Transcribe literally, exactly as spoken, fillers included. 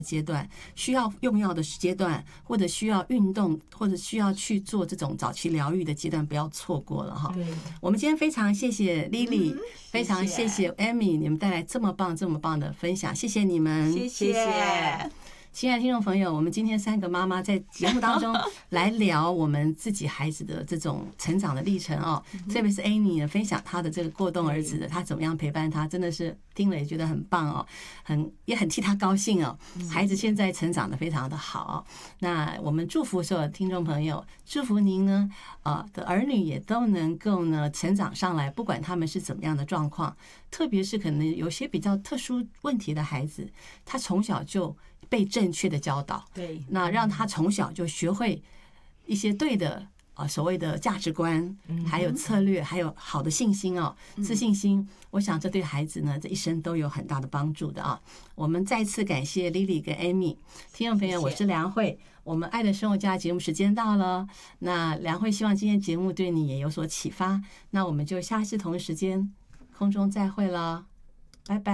阶段，需要用药的阶段，或者需要运动，或者需要去做这种早期疗愈的阶段，不要错过了哈。我们今天非常谢谢 Lily，、嗯、非常谢谢 Amy， 你们带来这么棒、这么棒的分享，谢谢你们， 谢谢。 亲爱的听众朋友，我们今天三个妈妈在节目当中来聊我们自己孩子的这种成长的历程哦，特别是 Amy 的分享她的这个过动儿子的，她怎么样陪伴他，真的是听了也觉得很棒哦，很也很替他高兴哦。孩子现在成长的非常的好，那我们祝福所有听众朋友，祝福您呢，呃的儿女也都能够呢成长上来，不管他们是怎么样的状况，特别是可能有些比较特殊问题的孩子，他从小就被正确的教导， 对， 那让他从小就学会一些对的啊所谓的价值观，还有策略，还有好的信心哦，自信心。我想这对孩子呢，这一生都有很大的帮助的啊。我们再次感谢 Lily 跟 Amy， 听众朋友，我是梁慧，我们爱的生活家节目时间到了。那梁慧希望今天节目对你也有所启发，那我们就下次同一时间空中再会了，拜拜。